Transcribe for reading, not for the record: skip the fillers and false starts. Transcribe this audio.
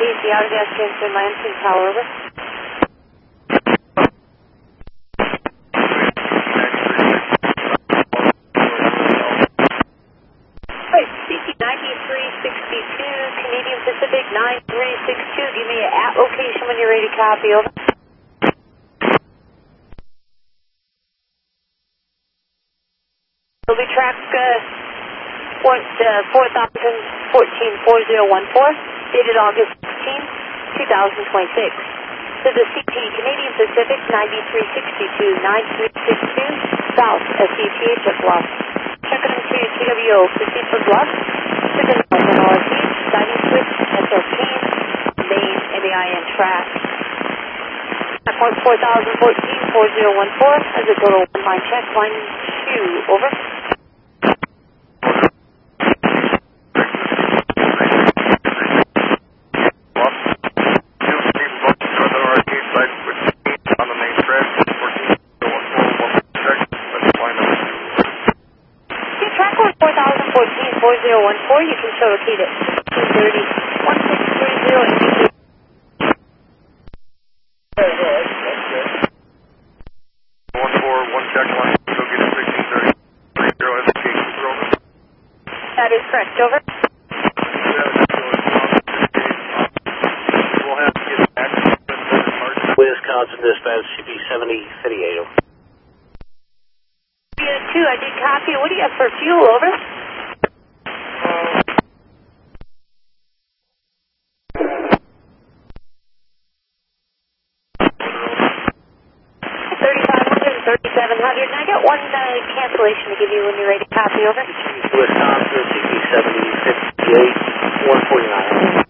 Casey, out of gas transfer, my engine power, over. Right, CT 9362, Canadian Pacific 9362, give me an at location when you're ready to copy, over. Will be track 4014-4014, dated August 15, 2026. To the CT Canadian Pacific 9362, 9362, South SETH at Bluff. Checking into TWO, proceed for Bluff. Checking out NRC, guiding switch, SLP, main NAIN track. At point 4014-4014, as a total line check, line 2, over. Track 4014-4014, you can show locate at 230-1630. 141 check line, go get it 1630. That is correct, over. We'll have to get back to Wisconsin Dispatch, CP7058, over. 2, I did copy. What do you have for fuel, over? 3700, and I got one cancellation to give you when you're ready to copy, over. Wisconsin, CP7058, 149.